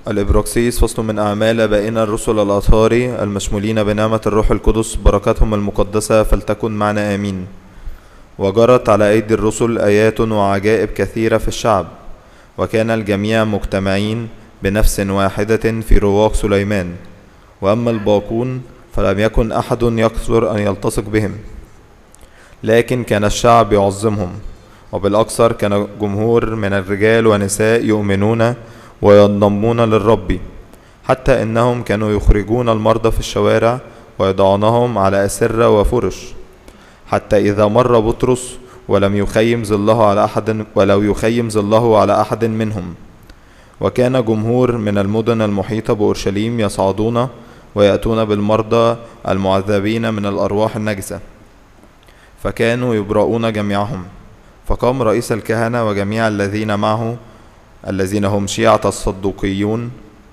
الإبراكسيس فصل من أعمال بائنا الرسل الأطهار المشمولين بنعمة الروح القدس، بركاتهم المقدسة فلتكن معنا آمين. وجرت على أيدي الرسل آيات وعجائب كثيرة في الشعب، وكان الجميع مجتمعين بنفس واحدة في رواق سليمان. وأما الباقون فلم يكن أحد يقدر أن يلتصق بهم، لكن كان الشعب يعظمهم، وبالأكثر كان جمهور من الرجال ونساء يؤمنون وينضمون للرب، حتى إنهم كانوا يخرجون المرضى في الشوارع ويضعونهم على أسرة وفرش، حتى إذا مر بطرس ولو يخيم ظله على أحد منهم. وكان جمهور من المدن المحيطة بأورشليم يصعدون ويأتون بالمرضى المعذبين من الأرواح النجسة، فكانوا يبرؤون جميعهم. فقام رئيس الكهنة وجميع الذين معه الذين هم شيعة الصدوقيون